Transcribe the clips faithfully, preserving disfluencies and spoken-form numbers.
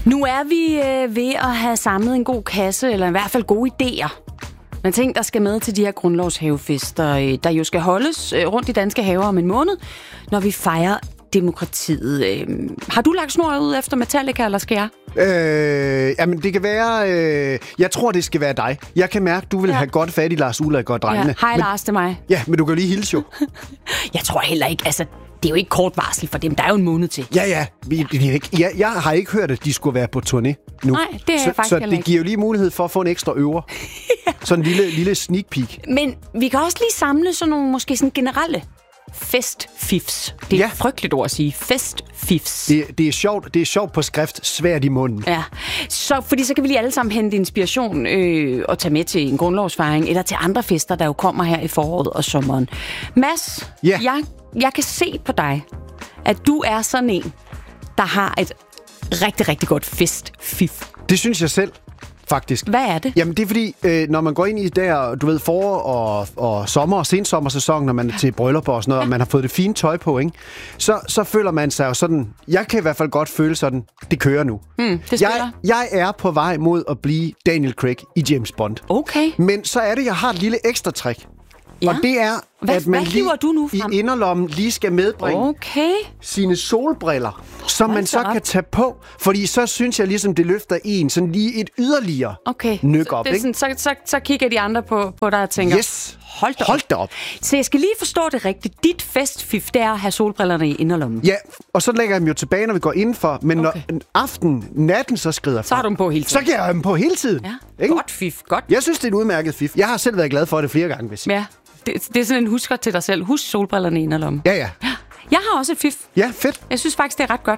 Nu er vi øh, ved at have samlet en god kasse, eller i hvert fald gode idéer. Men ting, der skal med til de her grundlovshavefester, øh, der jo skal holdes øh, rundt i danske haver om en måned, når vi fejrer demokratiet. Øh, har du lagt snor ud efter Metallica, eller skal jeg? Øh, jamen, det kan være... Øh, jeg tror, det skal være dig. Jeg kan mærke, du vil ja. have godt fat i Lars Ulrik og drengene. Ja. Hej, men, Lars, det er mig. Ja, men du kan jo lige hilse jo. Jeg tror heller ikke, altså... Det er jo ikke kort varsel for dem. Der er jo en måned til. Ja, ja. Vi, de, de, jeg, jeg har ikke hørt, at de skulle være på turné nu. Nej, det er så, jeg faktisk Så heller det ikke. giver jo lige mulighed for at få en ekstra øver. Ja. Sådan en lille, lille sneak peek. Men vi kan også lige samle sådan nogle måske sådan generelle festfifs. Det er ja. et frygteligt ord at sige. Festfifs. Det, det er sjovt. Det er sjovt på skrift. Svært i munden. Ja. Så, fordi så kan vi lige alle sammen hente inspiration øh, og tage med til en grundlovsfejring eller til andre fester, der jo kommer her i foråret og sommeren. Mads, ja. jeg, jeg kan se på dig, at du er sådan en, der har et rigtig, rigtig godt festfif. Det synes jeg selv, faktisk. Hvad er det? Jamen, det er fordi, øh, når man går ind i der, du ved, forår og, og sommer- og sensommersæson, når man er til bryllupper og sådan noget, ja. og man har fået det fine tøj på, ikke? Så, så føler man sig jo sådan, jeg kan i hvert fald godt føle sådan, det kører nu. Mm, det jeg, jeg er på vej mod at blive Daniel Craig i James Bond. Okay. Men så er det, jeg har et lille ekstra trick. Ja. Og det er, hvad, at man hvad lige du nu i inderlommen lige skal medbringe okay. sine solbriller, som Hold man så op. kan tage på. Fordi så synes jeg ligesom, det løfter en sådan lige et yderligere okay. nyk op. Så, det er sådan, så, så, så kigger de andre på, på dig og tænker, yes. hold da op. Hold da op. Så jeg skal lige forstå det rigtigt. Dit festfif, det er at have solbrillerne i inderlommen. Ja, og så lægger jeg dem jo tilbage, når vi går indenfor. Men okay. når aftenen, natten så skrider fra, så har du dem på hele tiden. Så giver jeg dem på hele tiden. Ja. Ikke? Godt fif, godt. Jeg synes, det er en udmærket fif. Jeg har selv været glad for det flere gange, hvis ja. Det, det er sådan en husker til dig selv. Husk solbrillerne i inderlommen. Ja, ja. Jeg har også et fif. Ja, fedt. Jeg synes faktisk, det er ret godt.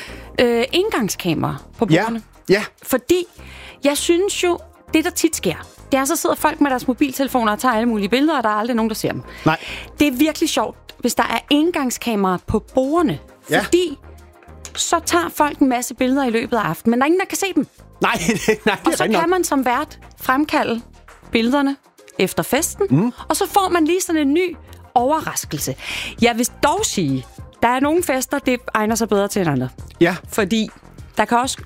Øh, indgangskamera på bordene. Ja. ja. Fordi jeg synes jo, det der tit sker, det er, så sidder folk med deres mobiltelefoner og tager alle mulige billeder, og der er aldrig nogen, der ser dem. Nej. Det er virkelig sjovt, hvis der er indgangskamera på bordene. Ja. Fordi så tager folk en masse billeder i løbet af aftenen, men der er ingen, der kan se dem. Nej, nej, det er Og så kan nok. man som vært fremkalde billederne efter festen, mm. og så får man lige sådan en ny overraskelse. Jeg vil dog sige, der er nogle fester, det egner sig bedre til en anden. Ja. Fordi der kan også...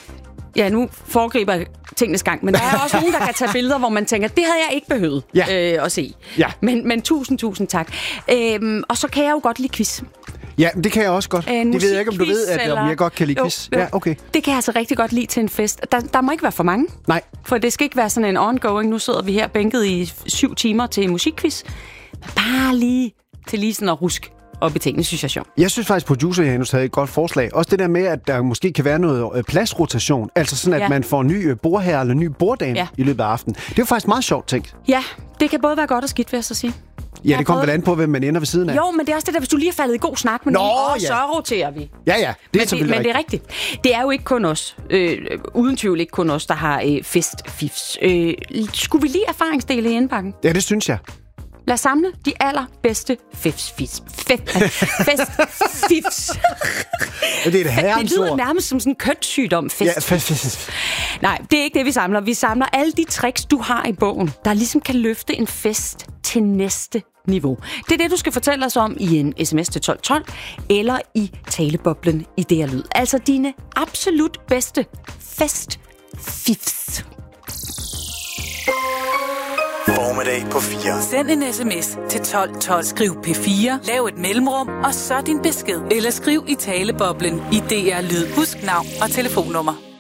Ja, nu foregriber jeg tingenes gang, men der er også nogen, der kan tage billeder, hvor man tænker, det havde jeg ikke behøvet ja. øh, at se. Ja. Men, men tusind, tusind tak. Øhm, og så kan jeg jo godt lide quiz. Ja, det kan jeg også godt. En det ved jeg ikke, om du ved, at eller... jeg godt kan lide jo, quiz. Jo. Ja, okay. Det kan jeg altså rigtig godt lide til en fest. Der, der må ikke være for mange. Nej. For det skal ikke være sådan en ongoing. Nu sidder vi her bænket i syv timer til en musikquiz. Men bare lige til lige sådan at rusk op i tingene, synes jeg er sjovt. Jeg synes faktisk, producer Janus havde et godt forslag. Også det der med, at der måske kan være noget pladsrotation. Altså sådan, at ja. man får ny bordherre eller ny borddame ja. i løbet af aftenen. Det er jo faktisk meget sjovt tænkt. Ja, det kan både være godt og skidt, vil jeg så sige. Ja, det kommer vel an på, hvem man ender ved siden af. Jo, men det er også det der, hvis du lige er faldet i god snak med Nå, nogen, og ja. så roterer vi. Ja, ja, det er selvfølgelig Men det er rigtigt. Det er jo ikke kun os, øh, uden tvivl ikke kun os, der har øh, festfifs. Øh, skulle vi lige erfaringsdele i indbakken? Ja, det synes jeg. Lad os samle de allerbedste festfifs. Festfifs. Det er et herrens Det lyder ord. nærmest som sådan en kønssygdom. Fest. Ja, fest, fest. Nej, det er ikke det, vi samler. Vi samler alle de tricks, du har i bogen, der ligesom kan løfte en fest til næste niveau. Det er det, du skal fortælle os om i en sms til tolv tolv, eller i taleboblen i D R Lyd. Altså dine absolut bedste festfifs. Formiddag på fire. Send en sms til tolv tolv. Skriv P fire, lav et mellemrum, og så din besked. Eller skriv i taleboblen i D R Lyd. Husk navn og telefonnummer.